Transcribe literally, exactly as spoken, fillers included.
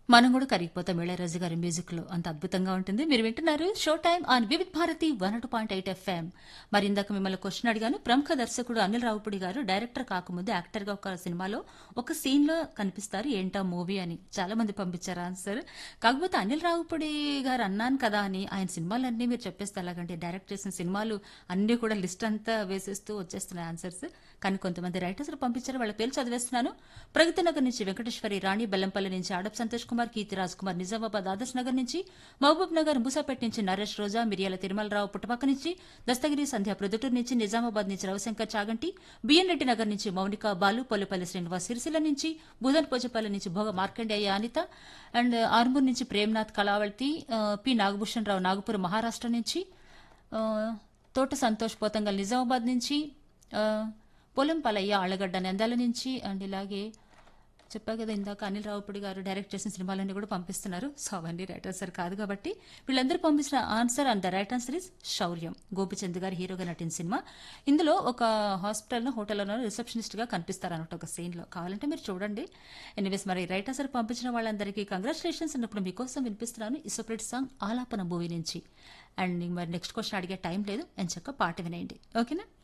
మనం కూడా కరిగిపోతాం ఇళయరాజు గారి మ్యూజిక్ లో అంత అద్భుతంగా ఉంటుంది. మీరు వింటున్నారు show time on Vividh Bharati one two point eight FM. మరి ఇందాక మిమ్మల్ని క్వశ్చన్ అడిగాను. ప్రముఖ దర్శకుడు అనిల్ రావుపూడి గారు డైరెక్టర్ కాకముందు యాక్టర్ గా ఒక సినిమాలో ఒక సీన్ లో కనిపిస్తారు. ఏంటా మూవీ అని చాలా మంది పంపించారు ఆన్సర్. కాకపోతే అనిల్ రావుపూడి గారు అన్నాను కదా అని ఆయన సినిమాలన్నీ మీరు చెప్పేస్తే ఎలాగంటే డైరెక్ట్ చేసిన సినిమాలు అన్ని కూడా లిస్ట్ అంతా వేసేస్తూ వచ్చేస్తున్నాయి ఆన్సర్స్. కానీ కొంతమంది రైటర్స్ పంపించారు. వాళ్ళ పేర్లు చదివేస్తున్నాను. ప్రగతి నగర్ నుంచి వెంకటేశ్వరి రాణి, బెల్లంపల్లి నుంచి ఆడప్ సంతోష్ కుమార్, కీర్తి రాజ్ కుమార్, నిజామాబాద్ ఆదర్శ్ నగర్ నుంచి, మహబూబ్ నగర్ మూసాపేట నుంచి నరేష్ రోజా, మిరియాల తిరుమలరావు పుట్టపక్క నుంచి, దస్తగిరి సంధ్య ప్రొద్దుటూరు నుంచి, నిజామాబాద్ నుంచి రవిశంకర్ చాగంటి, బిఎన్ రెడ్డి నగర్ నుంచి మౌనిక బాలు, పొల్లిపల్లి శ్రీనివాస్ సిరిసిల్ల నుంచి, బుధన్ పోచపల్లి నుంచి భోగ మార్కండేయ అనిత అండ్ ఆర్మూర్ నుంచి ప్రేమ్నాథ్ కళావళి, ఆ, పి నాగభూషణ్ రావు నాగపురం మహారాష్ట్ర నుంచి, ఆ, తోట సంతోష్ పోతంగల్ నిజామాబాద్ నుంచి, ఆ, పొలం పలయ్య ఆళ్లగడ్డ నంద్యాల నుంచి అండ్ ఇలాగే చెప్పా కదా ఇందాక అనిల్ రావుపూడి గారు డైరెక్ట్ చేసిన సినిమాలన్నీ కూడా పంపిస్తున్నారు. సో అవన్నీ రైట్ ఆన్సర్ కాదు కాబట్టి వీళ్ళందరూ పంపించిన answer and the right answer is శౌర్యం. గోపిచంద్ గారు హీరోగా నటించిన సినిమా. ఇందులో ఒక హాస్పిటల్లో హోటల్లో రిసెప్షనిస్ట్ గా కనిపిస్తారు అన్నట్టు ఒక సీన్ లో. కావాలంటే మీరు చూడండి. ఎనీవేస్ మరి రైట్ ఆన్సర్ పంపించిన వాళ్ళందరికీ కంగ్రాచులేషన్స్. అన్నప్పుడు మీకోసం వినిపిస్తున్నాను ఈ సపరేట్ సాంగ్ ఆలాపన మూవీ నుంచి. అండ్ మరి నెక్స్ట్ క్వశ్చన్ అడిగే టైం లేదు. ఎంచక్క పాట వినేయండి. ఓకేనా?